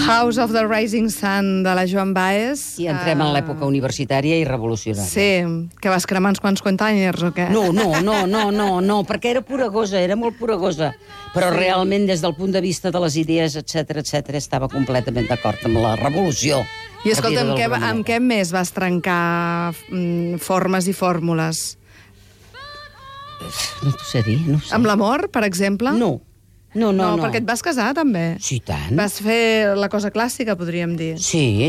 House of the Rising Sun de la Joan Baez. I entrem en l'època universitària i revolucionària. Sí, que vas cremar uns quants containers o què? No, perquè era pura gosa, era molt pura gosa. Però realment, des del punt de vista de les idees, etc, estava completament d'acord amb la revolució. I escolta, amb què més vas trencar formes i fórmules? No t'ho sé dir, no ho sé. Amb l'amor, per exemple? No, perquè et vas casar, també. Sí, tant. Vas fer la cosa clàssica, podríem dir. Sí.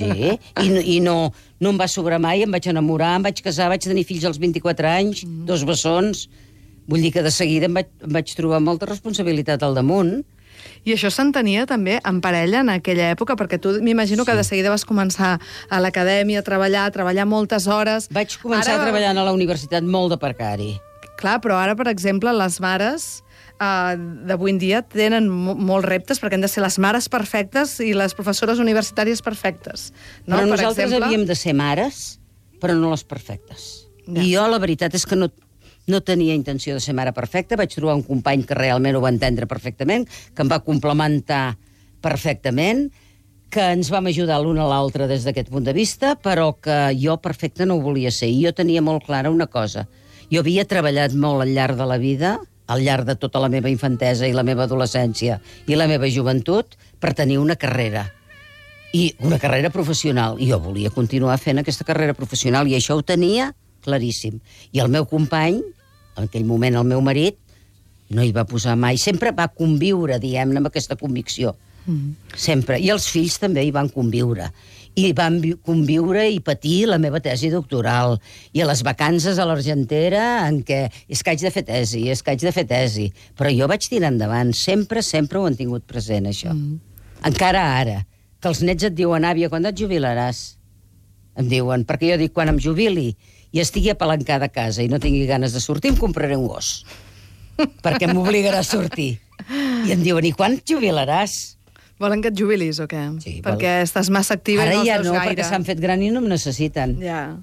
I no em va sobrar mai, em vaig enamorar, em vaig casar, vaig tenir fills als 24 anys, 2 bessons. Vull dir que de seguida em vaig trobar molta responsabilitat al damunt. I això s'entenia també en parella en aquella època, perquè tu m'imagino que de seguida vas començar a l'acadèmia a treballar moltes hores. Vaig començar treballant a la universitat molt de precari. Clar, però ara, per exemple, les mares d'avui en dia tenen molts reptes perquè han de ser les mares perfectes i les professores universitàries perfectes. No? Però nosaltres havíem de ser mares, però no les perfectes. I jo la veritat és que no tenia intenció de ser mare perfecta. Vaig trobar un company que realment ho va entendre perfectament, que em va complementar perfectament, que ens vam ajudar l'un a l'altre des d'aquest punt de vista, però que jo perfecta no ho volia ser. I jo tenia molt clara una cosa. Jo havia treballat molt al llarg de la vida, al llarg de tota la meva infantesa i la meva adolescència i la meva joventut, per tenir una carrera. I una carrera professional. I jo volia continuar fent aquesta carrera professional, i això ho tenia claríssim. I el meu company, en aquell moment el meu marit, no hi va posar mai. Sempre va conviure, diguem-ne, amb aquesta convicció. Sempre. I els fills també hi van conviure. I van conviure i patir la meva tesi doctoral. I a les vacances a l'Argentera, en què és que haig de fer tesi. Però jo vaig tirar endavant. Sempre ho han tingut present, això. Encara ara, que els nets et diuen, àvia, quan et jubilaràs? Em diuen, perquè jo dic, quan em jubili i estigui apalancada a casa i no tingui ganes de sortir, em compraré un gos. Perquè m'obligarà a sortir. I em diuen, i quan et jubilaràs? Volen que et jubilis o què? Sí, perquè estàs massa activa i no els veus gaire. Ara ja no, perquè s'han fet gran i no em necessiten. Ja.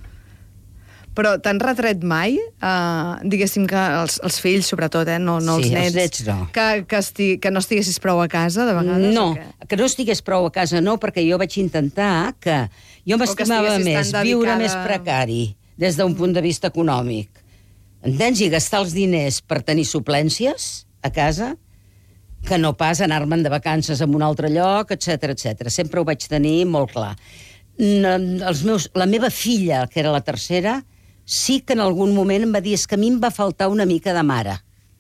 Però t'han retret mai, diguéssim que els fills, sobretot, no els nets... Sí, els nets no. Que no estiguessis prou a casa, de vegades? No, que no estigués prou a casa no, perquè jo vaig intentar que... Jo m'estimava més viure més precari, des d'un punt de vista econòmic. Entens? I gastar els diners per tenir suplències a casa, que no pas anar-me'n de vacances en un altre lloc, etc. Sempre ho vaig tenir molt clar. La meva filla, que era la tercera, sí que en algun moment em va dir, és que a mi em va faltar una mica de mare.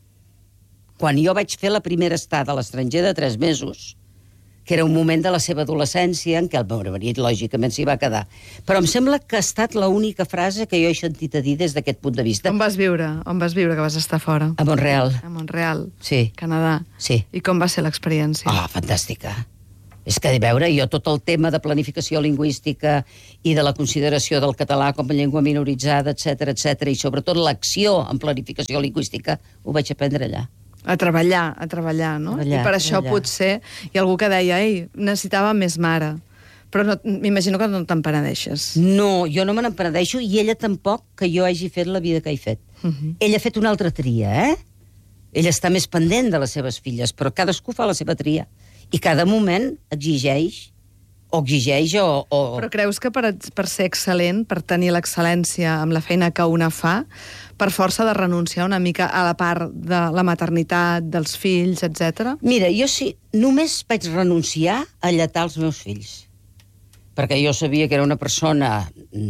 Quan jo vaig fer la primera estada a l'estranger de 3 mesos, que era un moment de la seva adolescència en què el meu marit, lògicament, s'hi va quedar. Però em sembla que ha estat l'única frase que jo he sentit a dir des d'aquest punt de vista. On vas viure? On vas viure que vas estar fora? A Montreal. A Montreal? Sí. Canadà? Sí. I com va ser l'experiència? Fantàstica. És que, a veure, jo tot el tema de planificació lingüística i de la consideració del català com a llengua minoritzada, etc, i sobretot l'acció en planificació lingüística, ho vaig aprendre allà. A treballar, no? I per això potser hi ha algú que deia, necessitava més mare. Però m'imagino que no te'n penedeixes. No, jo no me n'empenedeixo i ella tampoc que jo hagi fet la vida que he fet. Ella ha fet una altra tria, Ella està més pendent de les seves filles, però cadascú fa la seva tria. I cada moment exigeix o... Però creus que per ser excel·lent, per tenir l'excel·lència amb la feina que una fa, per força de renunciar una mica a la part de la maternitat, dels fills, etc? Mira, jo sí, només vaig renunciar a lletar els meus fills. Perquè jo sabia que era una persona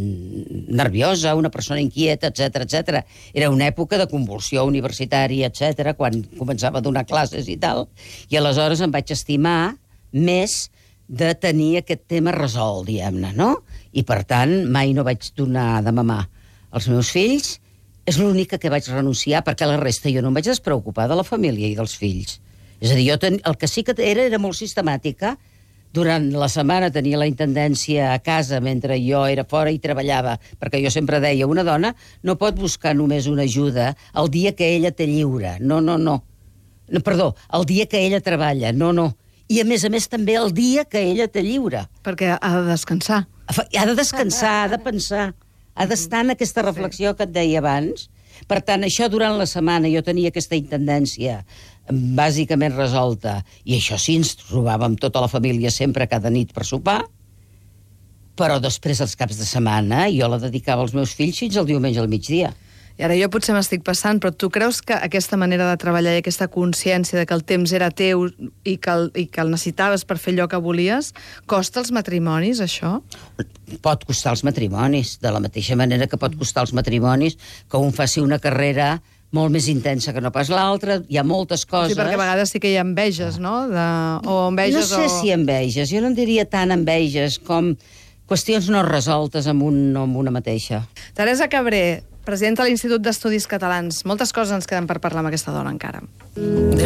nerviosa, una persona inquieta, etc. Era una època de convulsió universitària, etc., quan començava a donar classes i tal, i aleshores em vaig estimar més de tenir aquest tema resolt, diguem-ne, no? I, per tant, mai no vaig donar de mamar als meus fills. És l'única que vaig renunciar, perquè la resta jo no em vaig despreocupar de la família i dels fills. És a dir, el que sí que era molt sistemàtica. Durant la setmana tenia la intendència a casa mentre jo era fora i treballava, perquè jo sempre deia, una dona no pot buscar només una ajuda el dia que ella té lliure. No. Perdó, el dia que ella treballa. No. I, a més també, el dia que ella té lliure. Perquè ha de descansar. Ha de descansar, ha de pensar. Ha d'estar en aquesta reflexió que et deia abans. Per tant, això durant la setmana jo tenia aquesta intendència bàsicament resolta. I això sí, ens trobàvem tota la família sempre cada nit per sopar, però després, els caps de setmana, jo la dedicava als meus fills fins al diumenge al migdia. I ara jo potser m'estic passant, però tu creus que aquesta manera de treballar i aquesta consciència de que el temps era teu i que el necessitaves per fer allò que volies, costa els matrimonis, això? Pot costar els matrimonis, de la mateixa manera que pot costar els matrimonis que un faci una carrera molt més intensa que no pas l'altra. Hi ha moltes coses... Sí, perquè a vegades sí que hi ha enveges, no? No sé si enveges, jo no en diria tant enveges com qüestions no resoltes amb una mateixa. Teresa Cabré, presidenta de l'Institut d'Estudis Catalans. Moltes coses ens queden per parlar amb aquesta dona encara.